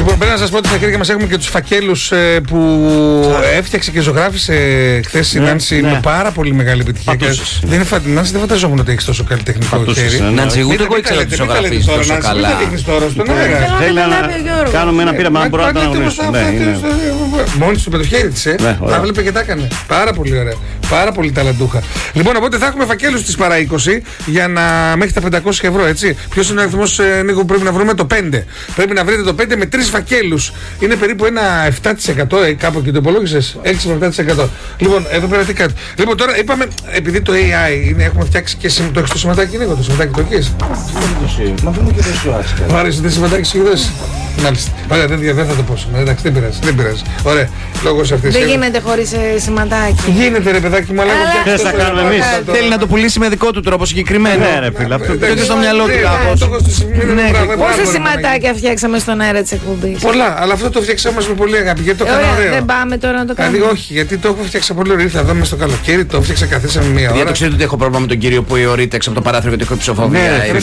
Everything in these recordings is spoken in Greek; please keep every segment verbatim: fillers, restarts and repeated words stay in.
Λοιπόν, πρέπει να σας πω ότι στα χέρια μας έχουμε και τους φακέλους ε, που έφτιαξε και ζωγράφησε χθες η Νάνση με πάρα πολύ μεγάλη επιτυχία. Και δεν είναι φα... Νάνση, δεν φανταζόμουν ότι έχεις τόσο καλλιτεχνικό χέρι. Νάνση, ούτε εγώ ήξερα ότι ζωγραφίζεις τόσο καλά. Θέλει να κάνουμε ένα πείραμα, αν μπορώ να το αναγνωρίσω. Μόνη του με το χέρι της, ε. Τα βλέπε και τα έκανε. Πάρα πολύ ωραία. Πάρα πολύ ταλαντούχα. Λοιπόν, οπότε θα έχουμε φακέλους της παρά είκοσι για να μέχρι τα πεντακόσια ευρώ, έτσι. Ποιος είναι ο αριθμός, Νίκο, που πρέπει να βρούμε? Το πέντε. Πρέπει να βρείτε το πέντε με τρεις φακέλους. Είναι περίπου ένα επτά τοις εκατό, ε, κάπου εκεί το υπολόγισες. έξι με επτά τοις εκατό. Λοιπόν, εδώ πέρα τι κάτι. Λοιπόν, τώρα είπαμε, επειδή το έι άι είναι, έχουμε φτιάξει και το έχεις το σηματάκι, Νίκο, το σηματάκι το έχεις. Μα δούμε και το σου άσχα. Μου άρεσε το σηματάκι σου δώσει. Μάλιστα. Ωραία, δεν, δεν θα το πω σήμερα. Εντάξει, δεν πειράζει. Δεν πειράζει. Ωραία. Λόγος αυτής. Δεν γίνεται χωρίς ε, σηματάκι. Γίνεται, ρε παιδάκι μου, αλλά δεν θα κάνουμε εμείς. Θέλει να το πουλήσει με δικό του τρόπο συγκεκριμένο. Ναι, ρε φίλε, αυτό το έχει στο μυαλό του κάπως. Πόσα σηματάκια φτιάξαμε στον αέρα της εκπομπής? Πολλά, αλλά αυτό το φτιάξαμε με πολύ αγάπη. Γιατί το έκανα ωραίο. Δεν πάμε τώρα να το κάνουμε. Δηλαδή, όχι, γιατί το έχω φτιάξει πολύ ωραίο. Ήρθα εδώ μες στο καλοκαίρι, το φτιάξα, καθίσαμε μία ώρα. Γιατί το ξέρετε ότι έχω πρόβλημα με τον κύριο που αιωρείται έξω από το παράθυρο γιατί έχω υψοφοβία.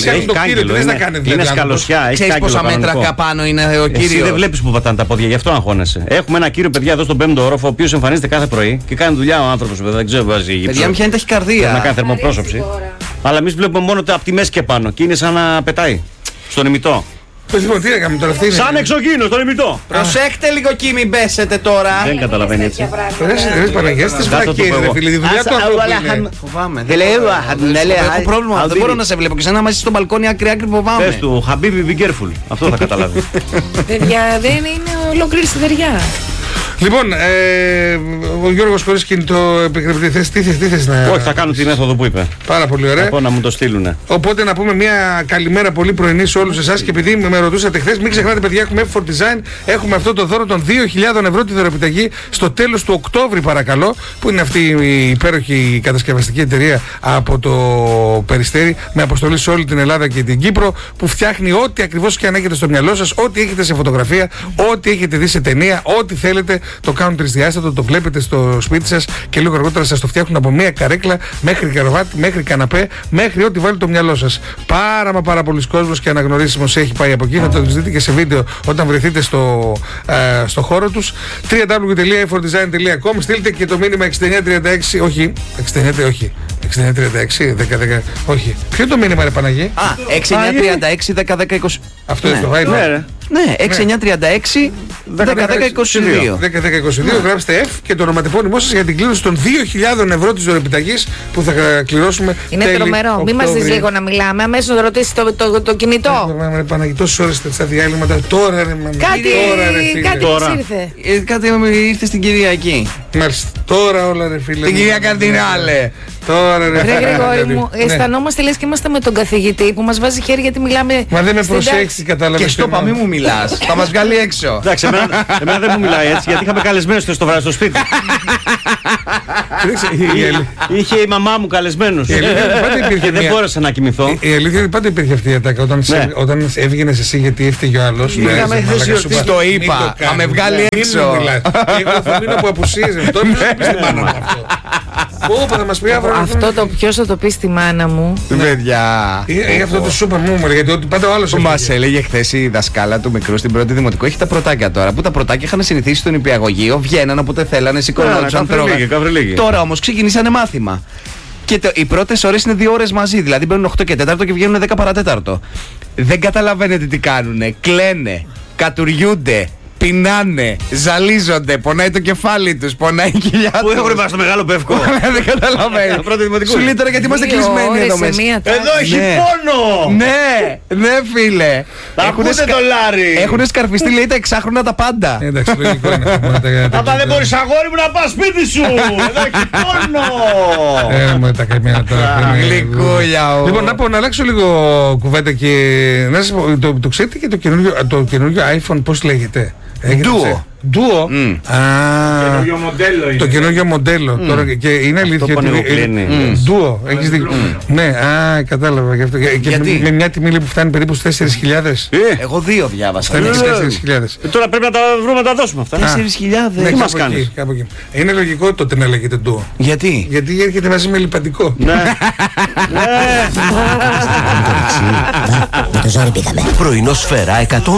Είναι σκαλωσιά. Ξέρεις πόσα μέτρα πάνω είναι ο κύριος? Εσύ δεν βλέπεις που πατάνε τα πόδια, γι' αυτό αγχώνεσαι. Έχουμε ένα κύριο, παιδιά, εδώ στον πέμπτο όροφο, ο οποίος εμφανίζεται κάθε πρωί και κάνει δουλειά ο άνθρωπος. Δεν ξέρω, βάζει γύψο. Παιδιά, ποια είναι ταχυκαρδία. Να κάνει θερμοπρόσωψη. Αλλά εμείς βλέπουμε μόνο από τη μέση και πάνω και είναι σαν να πετάει στον ημιτό. Λοιπόν, τι έκαμε τώρα, αυτή είναι. Σαν εξωγήινο στον ημιτό. Προσέχτε λίγο εκεί, μην πέσετε τώρα. Δεν καταλαβαίνει έτσι. Ρε Παναγιά, στις βρακίες, ρε φίλε, τη δουλειά του ανθρώπου. Φοβάμαι. Έχω πρόβλημα, δεν μπορώ να σε βλέπω και σαν να είμαστε στο μπαλκόνι άκρη-άκρη, φοβάμαι. Πες του, Χαμπίμπι, be careful. Αυτό θα καταλάβει. Παιδιά, δεν είναι ολόκληρη σιδεριά. Λοιπόν, ε, ο Γιώργος χωρίς κινητό επικρεπτή θέση, τι θες να... Όχι, θα κάνω τη μέθοδο που είπε. Πάρα πολύ ωραία. Θα πω να μου το στείλουνε. Οπότε να πούμε μια καλημέρα πολύ πρωινή σε όλους εσάς και επειδή με ρωτούσατε χθες, μην ξεχνάτε παιδιά, έχουμε εφ φορ Design, έχουμε αυτό το δώρο των δύο χιλιάδες ευρώ τη δωρεπιταγή στο τέλος του Οκτώβρη παρακαλώ, που είναι αυτή η υπέροχη κατασκευαστική εταιρεία από το Περιστέρι με αποστολή σε όλη την Ελλάδα και την Κύπρο, που φτιάχνει ό,τι ακριβώς και αν έχετε στο μυαλό σας, ό,τι έχετε σε φωτογραφία, ό,τι έχετε δει σε ταινία, ό,τι θέλετε. Το κάνουν τρισδιάστατο, το βλέπετε στο σπίτι σας και λίγο αργότερα σας το φτιάχνουν από μία καρέκλα μέχρι καροβάτι, μέχρι καναπέ, μέχρι ό,τι βάλει το μυαλό σας. Πάρα μα πάρα πολλοί κόσμος και αναγνωρίσιμος έχει πάει από εκεί. Θα το δείτε και σε βίντεο όταν βρεθείτε στο, ε, στο χώρο τους. double-u double-u double-u τελεία εφ φορ design τελεία com. Στείλτε και το μήνυμα εξήντα εννιά τριάντα έξι, όχι, εξήντα εννιά, όχι. εξήντα εννιά τριάντα έξι, δέκα δέκα, όχι. Ποιο είναι το μήνυμα, ρε Παναγί? Α, εξήντα εννιά τριάντα έξι, δέκα δέκα είκοσι. Αυτό είναι το Viber. Ναι, εξήντα εννιά τριάντα έξι, δέκα δέκα είκοσι δύο. δέκα δέκα είκοσι δύο, γράψτε F και το ονοματεπώνυμό σας για την κλήρωση των δύο χιλιάδες ευρώ της δωρεπιταγής που θα κληρώσουμε. Είναι τρομερό. Μην μας δεις λίγο να μιλάμε. Αμέσως να ρωτήσεις το, το, το, το κινητό. Ρε Παναγί, τόσες ώρες στα διάλειμματα. Τώρα ρε Μαναγί. Κάτι, τώρα, ρε, κάτι τώρα. ήρθε. Ε, κάτι ήρθε στην Κυριακή. Μάλιστα. Τώρα όλα ρε φίλε. Την κυρία Καρδινάλε. Τώρα ρε Ρε Γρηγόρη μου, αισθανόμαστε λες και είμαστε με τον καθηγητή που μας βάζει χέρι γιατί μιλάμε. Μα δεν με προσέχεις, κατάλαβες. Και στο πα μη μου μιλάς. Θα μας βγάλει έξω. Εντάξει, εμένα δεν μου μιλάει έτσι γιατί είχαμε καλεσμένους στο βράδυ στο σπίτι. Είχε η μαμά μου καλεσμένους και δεν μπόρεσα να κοιμηθώ. Η αλήθεια είναι πάντα υπήρχε αυτή η ατάκα όταν έβγαινες εσύ γιατί έφταιγε ο άλλος. Το είπα, θα με βγάλει έξω. Εγώ θα μείνω από απουσίες. Τώρα ποιος θα πει στη μάνα μου αυτό? Πού θα μας πει αύριο? Αυτό το ποιος θα το πει στη μάνα μου? Παιδιά. Ή αυτό το super mover, γιατί πάντα ο άλλος. Που μας έλεγε χθες η δασκάλα του μικρού στην πρώτη δημοτικού, έχει τα πρωτάκια τώρα. Που τα πρωτάκια είχαν συνηθίσει στον νηπιαγωγείο, βγαίναν όποτε θέλανε, σηκώνονταν, τρώγανε. Τώρα όμως ξεκινήσανε μάθημα. Και το, οι πρώτες ώρες είναι δύο ώρες μαζί, δηλαδή μπαίνουν οκτώ και τέσσερα και βγαίνουν δέκα παρά τέταρτο. Δεν καταλαβαίνετε τι κάνουνε. Κλαίνε, κατουριούνται, πεινάνε, ζαλίζονται, πονάει το κεφάλι τους, πονάει η κοιλιά τους. Πού έχουν πάει στο μεγάλο πεύκο? Δεν καταλαβαίνω. Σου λέει τώρα γιατί είμαστε κλεισμένοι εδώ μέσα. Εδώ έχει πόνο! Ναι, ναι φίλε. Ακούτε το λάρι. Έχουν σκαρφιστεί λέει τα εξάχρονα τα πάντα. Εντάξει, λογικό είναι. Απα δεν μπορείς αγόρι μου να πας σπίτι σου! Εδώ έχει πόνο! Ε, με τα καημένα τώρα. Γλυκούλια. Λοιπόν, να πω να αλλάξω λίγο κουβέντα και να σας πω, το ξέρετε και το καινούργιο iPhone πώς λέγεται? Duo. Duo. Mm. Ah, το μοντέλο είναι. Το καινούργιο μοντέλο. Mm. Τώρα, και είναι αλήθεια ότι. Duo. Έχεις δει. Ναι, α, κατάλαβα. Και, αυτό. Και με, με μια τιμή που φτάνει περίπου στις τέσσερις χιλιάδες. Ε, Εγώ δύο διάβασα. Φτάνει στις τέσσερις χιλιάδες. Ε, τώρα πρέπει να τα βρούμε να τα δώσουμε αυτά. τέσσερις χιλιάδες. Ναι, Τι μας κάνεις? Είναι λογικό τότε να λέγεται Duo. Γιατί? Γιατί έρχεται μαζί με λιπαντικό. Ναι. Με το ζόρι πήγαμε. Πρωινό Σφαίρα εκατόν